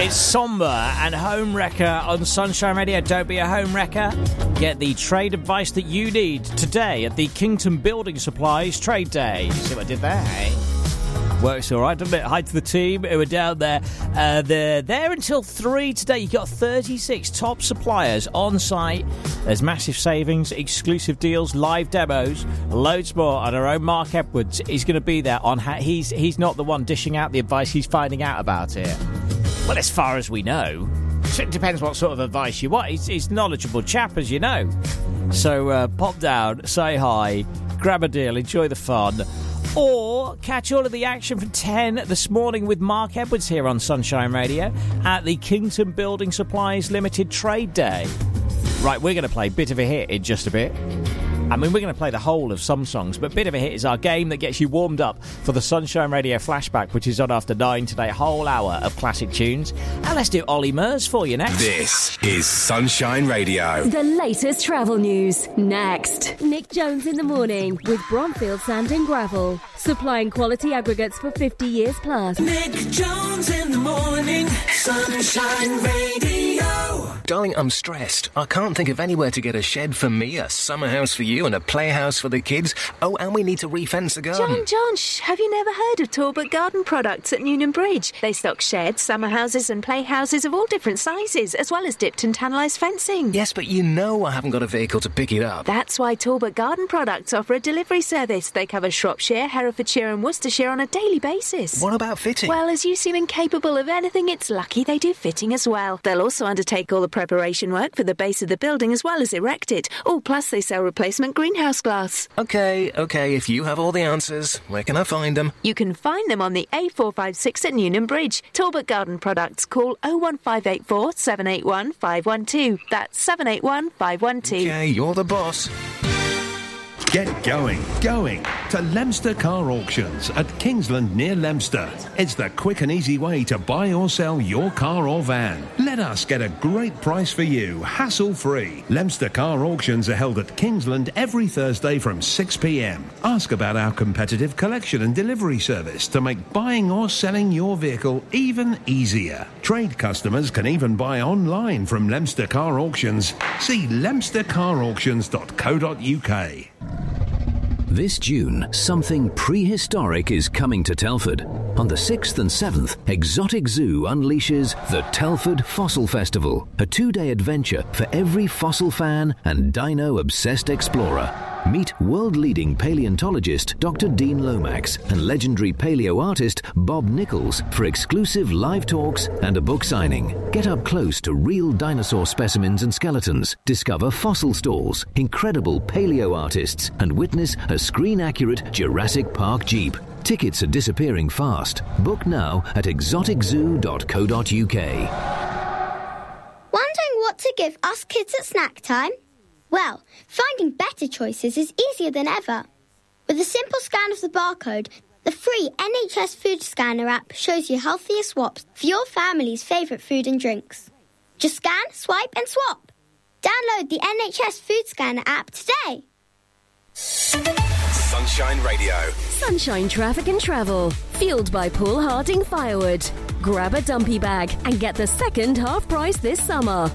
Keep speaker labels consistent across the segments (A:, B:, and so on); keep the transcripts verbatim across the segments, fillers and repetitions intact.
A: It's Somber and Home Wrecker on Sunshine Radio. Don't be a home wrecker. Get the trade advice that you need today at the Kington Building Supplies Trade Day. See what I did there, eh? Works all right, doesn't it? Hi to the team who are down there. Uh, they're there until three today. You've got thirty-six top suppliers on site. There's massive savings, exclusive deals, live demos, loads more. And our own Mark Edwards is going to be there. On ha- he's he's not the one dishing out the advice. He's finding out about it. Well, as far as we know. It depends what sort of advice you want. He's, he's a knowledgeable chap, as you know. So uh, pop down, say hi, grab a deal, enjoy the fun. Or catch all of the action from ten this morning with Mark Edwards here on Sunshine Radio at the Kington Building Supplies Limited Trade Day. Right, we're going to play Bit of a Hit in just a bit. I mean, we're going to play the whole of some songs, but Bit of a Hit is our game that gets you warmed up for the Sunshine Radio Flashback, which is on after nine today. A whole hour of classic tunes. And let's do Ollie Murs for you next.
B: This is Sunshine Radio.
C: The latest travel news, next. Nick Jones in the morning with Bromfield Sand and Gravel. Supplying quality aggregates for fifty years plus.
D: Nick Jones in the morning, Sunshine Radio.
B: Darling, I'm stressed. I can't think of anywhere to get a shed for me, a summer house for you, and a playhouse for the kids. Oh, and we need to refence the garden.
E: John, John, shh, have you never heard of Talbot Garden Products at Newnham Bridge? They stock sheds, summer houses and playhouses of all different sizes, as well as dipped and tannalised fencing.
B: Yes, but you know I haven't got a vehicle to pick it up.
E: That's why Talbot Garden Products offer a delivery service. They cover Shropshire, Herefordshire and Worcestershire on a daily basis.
B: What about fitting?
E: Well, as you seem incapable of anything, it's lucky they do fitting as well. They'll also undertake all the preparation work for the base of the building as well as erect it. Oh, plus they sell replacement greenhouse glass.
B: OK, OK, if you have all the answers, where can I find them?
E: You can find them on the A four five six at Newnham Bridge. Talbot Garden Products. Call oh one five eight four, seven eight one, five one two. That's seven eight one, five one two.
B: OK, you're the boss.
F: Get going, going to Leominster Car Auctions at Kingsland near Leominster. It's the quick and easy way to buy or sell your car or van. Let us get a great price for you, hassle-free. Leominster Car Auctions are held at Kingsland every Thursday from six p m. Ask about our competitive collection and delivery service to make buying or selling your vehicle even easier. Trade customers can even buy online from Leominster Car Auctions. See leominster car auctions dot co dot u k.
G: This June, something prehistoric is coming to Telford. On the sixth and seventh, Exotic Zoo unleashes the Telford Fossil Festival, a two-day adventure for every fossil fan and dino-obsessed explorer. Meet world-leading paleontologist Doctor Dean Lomax and legendary paleo artist Bob Nichols for exclusive live talks and a book signing. Get up close to real dinosaur specimens and skeletons, discover fossil stalls, incredible paleo artists, and witness a screen-accurate Jurassic Park Jeep. Tickets are disappearing fast. Book now at exotic zoo dot co dot u k.
H: Wondering what to give us kids at snack time? Well, finding better choices is easier than ever. With a simple scan of the barcode, the free N H S Food Scanner app shows you healthier swaps for your family's favourite food and drinks. Just scan, swipe and swap. Download the N H S Food Scanner app today.
B: Sunshine Radio.
C: Sunshine Traffic and Travel. Fueled by Paul Harding Firewood. Grab a dumpy bag and get the second half price this summer.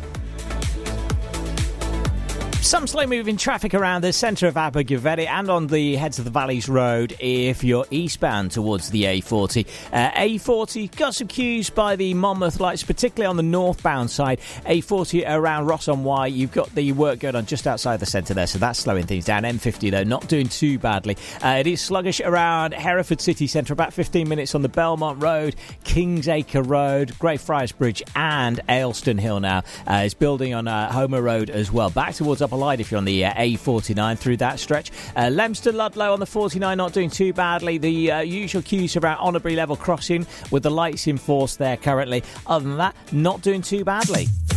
A: Some slow-moving traffic around the centre of Abergavenny and on the Heads of the Valleys Road if you're eastbound towards the A forty. Uh, A forty, got some queues by the Monmouth lights, particularly on the northbound side. A forty around Ross-on-Wye, you've got the work going on just outside the centre there, so that's slowing things down. M fifty, though, not doing too badly. Uh, it is sluggish around Hereford City Centre, about fifteen minutes on the Belmont Road, Kingsacre Road, Greyfriars Bridge and Ayleston Hill now. Uh, it's building on uh, Homer Road as well. Back towards Upper Light if you're on the uh, A forty-nine through that stretch. Uh, Leominster Ludlow on the forty-nine, not doing too badly. The uh, usual queues around Honoubury Level Crossing with the lights in force there currently. Other than that, not doing too badly.